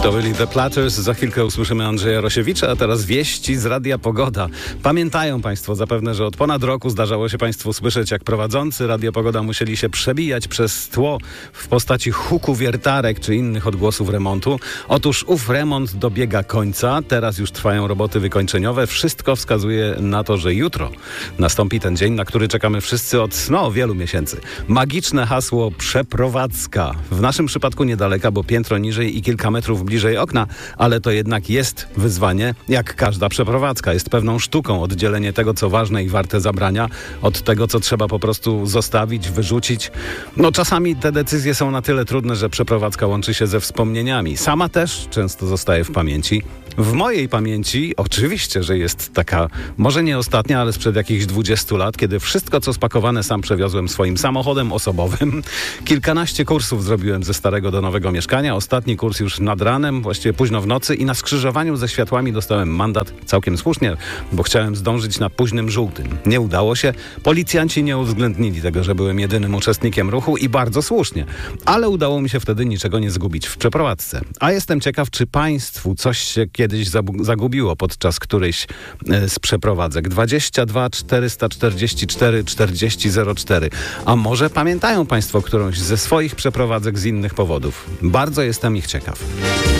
To byli The Platters. Za chwilkę usłyszymy Andrzeja Rosiewicza, a teraz wieści z Radia Pogoda. Pamiętają Państwo zapewne, że od ponad roku zdarzało się Państwu słyszeć, jak prowadzący Radia Pogoda musieli się przebijać przez tło w postaci huku wiertarek czy innych odgłosów remontu. Otóż ów remont dobiega końca. Teraz już trwają roboty wykończeniowe. Wszystko wskazuje na to, że jutro nastąpi ten dzień, na który czekamy wszyscy od wielu miesięcy. Magiczne hasło przeprowadzka. W naszym przypadku niedaleka, bo piętro niżej i kilka metrów bliżej okna, ale to jednak jest wyzwanie, jak każda przeprowadzka. Jest pewną sztuką oddzielenie tego, co ważne i warte zabrania, od tego, co trzeba po prostu zostawić, wyrzucić. Czasami te decyzje są na tyle trudne, że przeprowadzka łączy się ze wspomnieniami. Sama też często zostaje w pamięci. W mojej pamięci oczywiście, że jest taka, może nie ostatnia, ale sprzed jakichś 20 lat, kiedy wszystko, co spakowane, sam przewiozłem swoim samochodem osobowym. Kilkanaście kursów zrobiłem ze starego do nowego mieszkania. Ostatni kurs już nad ranem, właściwie późno w nocy, i na skrzyżowaniu ze światłami dostałem mandat, całkiem słusznie, bo chciałem zdążyć na późnym żółtym. Nie udało się. Policjanci nie uwzględnili tego, że byłem jedynym uczestnikiem ruchu, i bardzo słusznie. Ale udało mi się wtedy niczego nie zgubić w przeprowadzce. A jestem ciekaw, czy Państwu coś się kiedyś zagubiło podczas którejś z przeprowadzek. 22 444 4004. A może pamiętają Państwo którąś ze swoich przeprowadzek z innych powodów? Bardzo jestem ich ciekaw.